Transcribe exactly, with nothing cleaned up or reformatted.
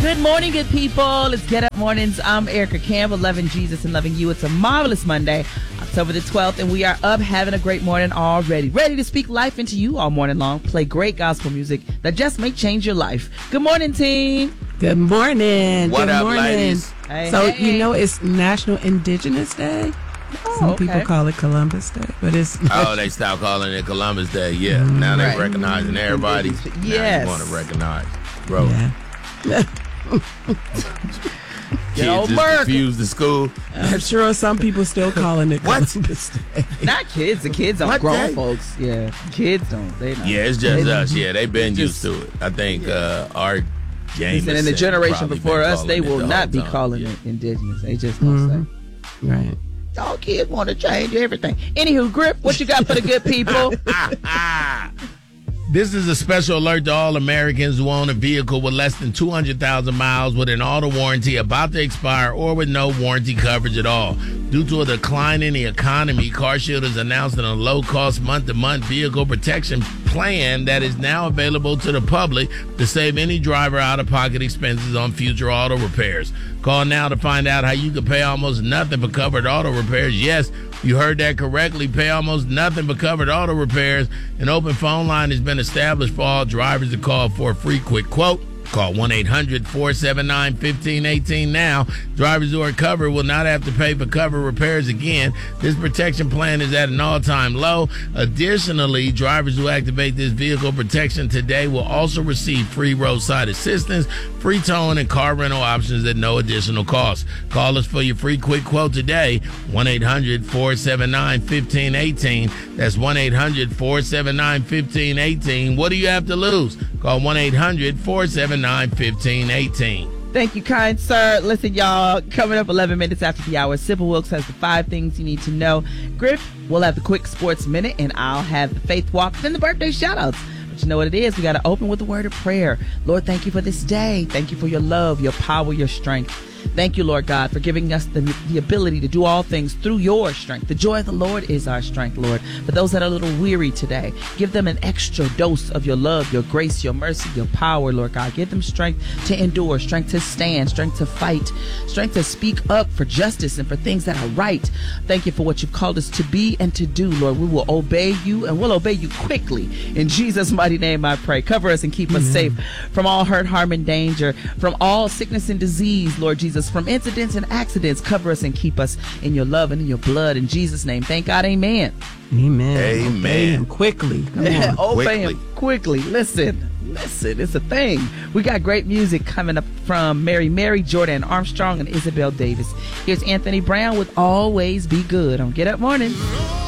Good morning, good people. It's Get Up Mornings. I'm Erica Campbell, loving Jesus and loving you. It's a marvelous Monday, October the twelfth, and we are up having a great morning already. Ready to speak life into you all morning long. Play great gospel music that just may change your life. Good morning, team. Good morning. What good up, morning. ladies? Hey, so, hey. you know, it's National Indigenous Day. Oh, Some okay. people call it Columbus Day, but it's... Oh, they stopped calling it Columbus Day. Yeah, now they Right. recognizing everybody. Yes. Now you want to recognize, bro. Yeah. Good old Kids just America. confused the school. I'm sure some people still calling it What? Columbus Day. Not kids. The kids don't. What Grown day? folks. Yeah. Kids don't. They don't. Yeah, it's just They- us. Yeah, they've been Just- used to it. I think uh, our game. Listen, and the generation before us, they will not be calling yeah. it indigenous. They just won't Mhm. say. Right. All kids want to change everything. Anywho, Grip, what you got for the good people? This is a special alert to all Americans who own a vehicle with less than two hundred thousand miles with an auto warranty about to expire or with no warranty coverage at all. Due to a decline in the economy, CarShield is announcing a low-cost month-to-month vehicle protection plan that is now available to the public to save any driver out-of-pocket expenses on future auto repairs. Call now to find out how you can pay almost nothing for covered auto repairs. Yes, you heard that correctly. Pay almost nothing for covered auto repairs. An open phone line has been established for all drivers to call for a free quick quote. Call one eight hundred four seven nine one five one eight now. Drivers who are covered will not have to pay for covered repairs again. This protection plan is at an all-time low. Additionally, drivers who activate this vehicle protection today will also receive free roadside assistance, free towing, and car rental options at no additional cost. Call us for your free quick quote today, one eight hundred four seven nine one five one eight. That's one eight hundred four seven nine one five one eight. What do you have to lose? Call one eight hundred four seven nine one five one eight. Thank you, kind sir. Listen, y'all, coming up eleven minutes after the hour, Sybil Wilkes has the five things you need to know. Griff, we'll have the quick sports minute, and I'll have the faith walk, then the birthday shout-outs. But you know what it is? We got to open with a word of prayer. Lord, thank you for this day. Thank you for your love, your power, your strength. Thank you, Lord God, for giving us the, the ability to do all things through your strength. The joy of the Lord is our strength, Lord. For those that are a little weary today, give them an extra dose of your love, your grace, your mercy, your power, Lord God. Give them strength to endure, strength to stand, strength to fight, strength to speak up for justice and for things that are right. Thank you for what you've called us to be and to do, Lord. We will obey you, and we'll obey you quickly. In Jesus' mighty name, I pray. Cover us and keep us safe from all hurt, harm, and danger, from all sickness and disease, Lord Jesus. From incidents and accidents, cover us and keep us in your love and in your blood. In Jesus' name, thank God, amen. Amen. Amen. Obey him quickly. Come on. Obey Quickly. him quickly. Listen, listen, it's a thing. We got great music coming up from Mary Mary, Jordan Armstrong, and Isabel Davis. Here's Anthony Brown with Always Be Good on Get Up Morning.